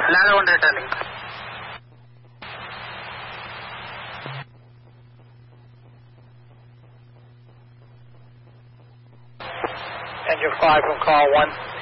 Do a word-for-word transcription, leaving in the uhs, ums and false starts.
Land one returning. Engine five from call one.